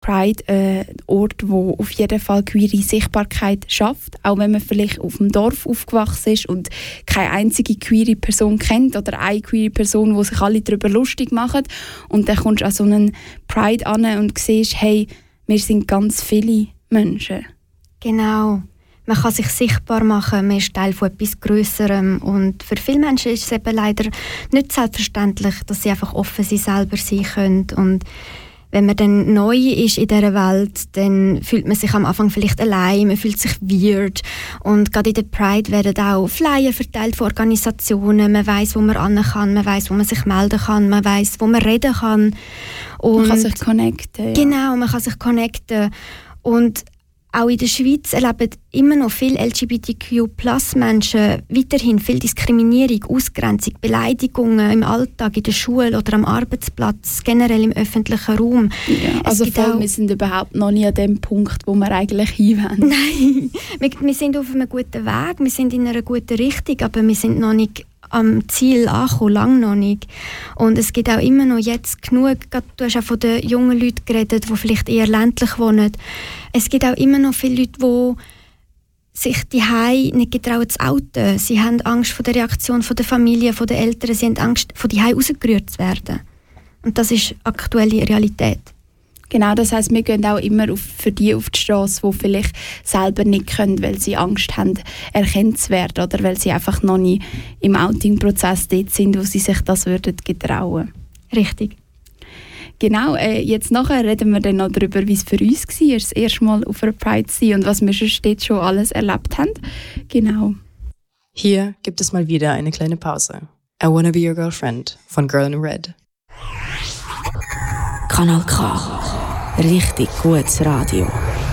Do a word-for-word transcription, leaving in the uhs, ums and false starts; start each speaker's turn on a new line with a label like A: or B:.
A: Pride ein Ort, wo auf jeden Fall queere Sichtbarkeit schafft, auch wenn man vielleicht auf dem Dorf aufgewachsen ist und keine einzige queere Person kennt oder eine queere Person, wo sich alle darüber lustig machen. Und dann kommst du an so einen Pride an und siehst, hey, wir sind ganz viele Menschen.
B: Genau. Man kann sich sichtbar machen, man ist Teil von etwas Grösserem. Und für viele Menschen ist es eben leider nicht selbstverständlich, dass sie einfach offen sie selber sein können. Und wenn man dann neu ist in dieser Welt, dann fühlt man sich am Anfang vielleicht allein, man fühlt sich weird. Und gerade in der Pride werden auch Flyer verteilt von Organisationen. Man weiss, wo man ran kann, man weiss, wo man sich melden kann, man weiss, wo man reden kann. Und
A: man kann sich connecten. Ja.
B: Genau, man kann sich connecten. Und auch in der Schweiz erleben immer noch viele L G B T Q Plus Menschen weiterhin viel Diskriminierung, Ausgrenzung, Beleidigungen im Alltag, in der Schule oder am Arbeitsplatz, generell im öffentlichen Raum.
A: Ja, also voll, auch, wir sind überhaupt noch nicht an dem Punkt, wo wir eigentlich hinwollen.
B: Nein, wir, wir sind auf einem guten Weg, wir sind in einer guten Richtung, aber wir sind noch nicht am Ziel angekommen, lange noch nicht. Und es gibt auch immer noch jetzt genug, du hast auch von den jungen Leuten geredet, die vielleicht eher ländlich wohnen. Es gibt auch immer noch viele Leute, die sich die Hause nicht getrauen zu outen. Sie haben Angst vor der Reaktion von der Familie, von den Eltern, sie haben Angst, von die Hause rausgerührt zu werden. Und das ist aktuelle Realität.
A: Genau, das heisst, wir gehen auch immer auf, für die auf die Straße, die vielleicht selber nicht können, weil sie Angst haben, erkannt zu werden oder weil sie einfach noch nicht im Outing-Prozess dort sind, wo sie sich das würden getrauen.
B: Richtig.
A: Genau, äh, jetzt nachher reden wir dann noch darüber, wie es für uns war, das erste Mal auf einer Pride zu sein und was wir schon, schon alles erlebt haben. Genau.
C: Hier gibt es mal wieder eine kleine Pause. I Wanna Be Your Girlfriend von Girl in Red.
D: Kanal K. Richtig gutes Radio.